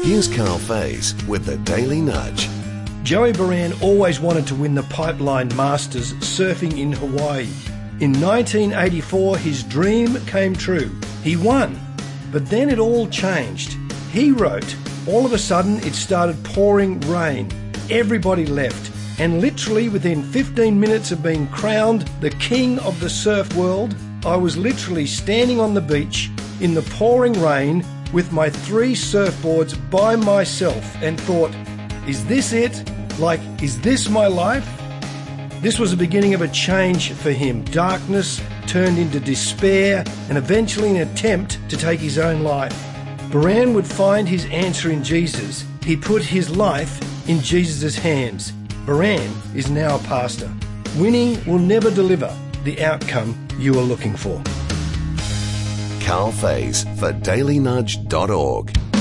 Here's Carl Faze with the Daily Nudge. Joey Baran always wanted to win the Pipeline Masters surfing in Hawaii. In 1984, his dream came true. He won. But then it all changed. He wrote, all of a sudden it started pouring rain. Everybody left. And literally within 15 minutes of being crowned the king of the surf world, I was literally standing on the beach in the pouring rain with my 3 surfboards by myself and thought, is this it? Like, is this my life? This was the beginning of a change for him. Darkness turned into despair and eventually an attempt to take his own life. Baran would find his answer in Jesus. He put his life in Jesus' hands. Baran is now a pastor. Winning will never deliver the outcome you are looking for. Carl Faze for dailynudge.org.